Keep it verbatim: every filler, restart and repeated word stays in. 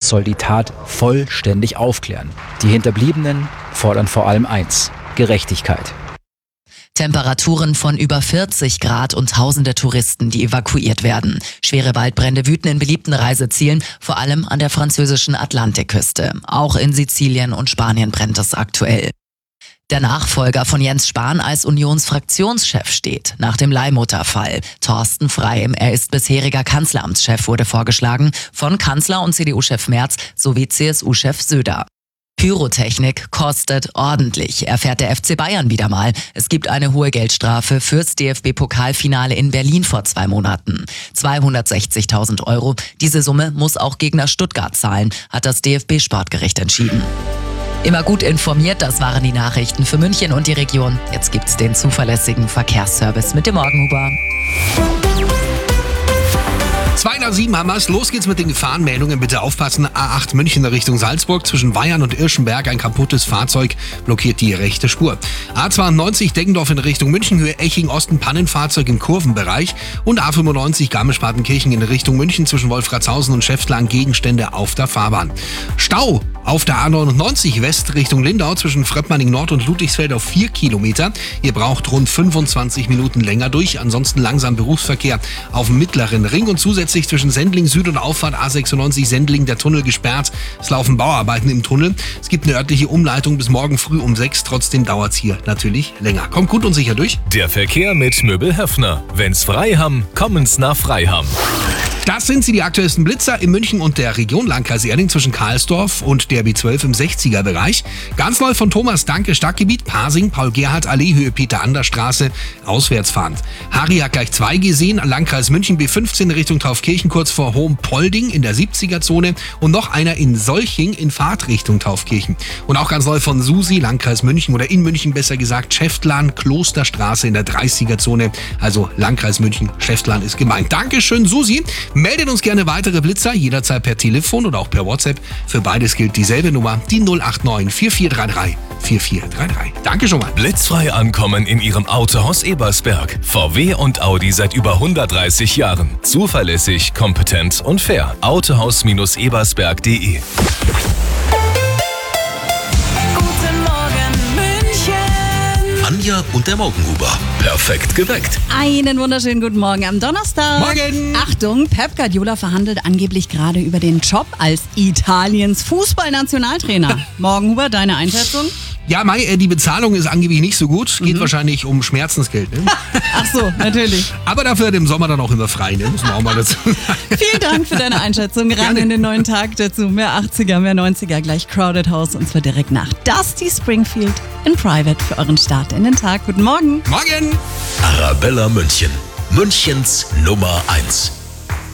soll die Tat vollständig aufklären. Die Hinterbliebenen fordern vor allem eins: Gerechtigkeit. Temperaturen von über vierzig Grad und tausende Touristen, die evakuiert werden. Schwere Waldbrände wüten in beliebten Reisezielen, vor allem an der französischen Atlantikküste. Auch in Sizilien und Spanien brennt es aktuell. Der Nachfolger von Jens Spahn als Unionsfraktionschef steht nach dem Leihmutter-Fall. Thorsten Frey, er ist bisheriger Kanzleramtschef, wurde vorgeschlagen von Kanzler und C D U-Chef Merz sowie C S U-Chef Söder. Pyrotechnik kostet ordentlich, erfährt der F C Bayern wieder mal. Es gibt eine hohe Geldstrafe fürs D F B-Pokalfinale in Berlin vor zwei Monaten. zweihundertsechzigtausend Euro. Diese Summe muss auch Gegner Stuttgart zahlen, hat das D F B-Sportgericht entschieden. Immer gut informiert, das waren die Nachrichten für München und die Region. Jetzt gibt's den zuverlässigen Verkehrsservice mit dem Morgenhuber. zwei nach sieben haben wir's. Los geht's mit den Gefahrenmeldungen. Bitte aufpassen. A acht München Richtung Salzburg. Zwischen Weyern und Irschenberg ein kaputtes Fahrzeug blockiert die rechte Spur. A zweiundneunzig Deggendorf in Richtung München, Höhe Eching Osten, Pannenfahrzeug im Kurvenbereich. Und A fünfundneunzig Garmisch-Partenkirchen in Richtung München zwischen Wolfratshausen und Schäftlarn, Gegenstände auf der Fahrbahn. Stau auf der A neunundneunzig West Richtung Lindau zwischen Fröppmanning Nord und Ludwigsfeld auf vier Kilometer. Ihr braucht rund fünfundzwanzig Minuten länger durch. Ansonsten langsam Berufsverkehr auf dem mittleren Ring und zusätzlich zwischen Sendling Süd und Auffahrt A sechsundneunzig Sendling der Tunnel gesperrt. Es laufen Bauarbeiten im Tunnel. Es gibt eine örtliche Umleitung bis morgen früh um sechs. Trotzdem dauert's hier natürlich länger. Kommt gut und sicher durch. Der Verkehr mit Möbel Höffner. Wenn's frei haben, kommen's nach Freiham. Das sind sie, die aktuellsten Blitzer in München und der Region. Landkreis Erding zwischen Karlsdorf und der B zwölf im sechziger Bereich. Ganz neu von Thomas Danke, Stadtgebiet Pasing, Paul-Gerhardt-Allee, Höhe Peter-Ander-Straße, auswärts fahrend. Harry hat gleich zwei gesehen, Landkreis München B fünfzehn Richtung Taufkirchen, kurz vor Hohem-Polding in der siebziger-Zone und noch einer in Solching in Fahrtrichtung Taufkirchen. Und auch ganz neu von Susi, Landkreis München oder in München besser gesagt, Schäftlarn, Klosterstraße in der dreißiger-Zone. Also Landkreis München, Schäftlarn ist gemeint. Dankeschön, Susi. Meldet uns gerne weitere Blitzer, jederzeit per Telefon oder auch per WhatsApp. Für beides gilt dieselbe Nummer, die null acht neun vier vier drei drei vier vier drei drei. Danke schon mal. Blitzfrei ankommen in Ihrem Autohaus Ebersberg. V W und Audi seit über hundertdreißig Jahren. Zuverlässig, kompetent und fair. autohaus ebersberg punkt de. Anja und der Morgenhuber. Perfekt geweckt. Einen wunderschönen guten Morgen am Donnerstag. Morgen. Achtung, Pep Guardiola verhandelt angeblich gerade über den Job als Italiens Fußballnationaltrainer. Morgenhuber, deine Einschätzung? Ja, Mai, äh, die Bezahlung ist angeblich nicht so gut. Geht Mhm. wahrscheinlich um Schmerzensgeld. Ne? Ach so, natürlich. Aber dafür hat im Sommer dann auch immer frei, ne? Muss man auch mal dazu sagen. Vielen Dank für deine Einschätzung. Ran in den neuen Tag dazu. Mehr achtziger, mehr neunziger, gleich Crowded House und zwar direkt nach Dusty Springfield in Private für euren Start in den Tag. Guten Morgen. Morgen. Arabella München. Münchens Nummer eins.